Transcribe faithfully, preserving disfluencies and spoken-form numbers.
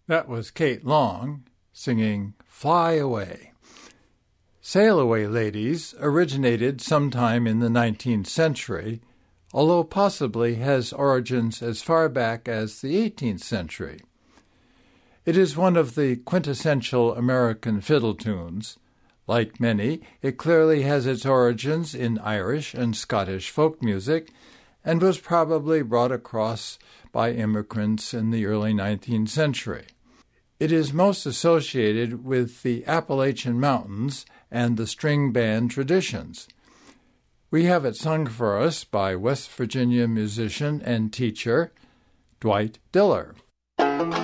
That was Kate Long singing Fly Away. Sail Away Ladies originated sometime in the nineteenth century, although possibly has origins as far back as the eighteenth century. It is one of the quintessential American fiddle tunes. Like many, it clearly has its origins in Irish and Scottish folk music and was probably brought across by immigrants in the early nineteenth century. It is most associated with the Appalachian Mountains and the string band traditions. We have it sung for us by West Virginia musician and teacher Dwight Diller.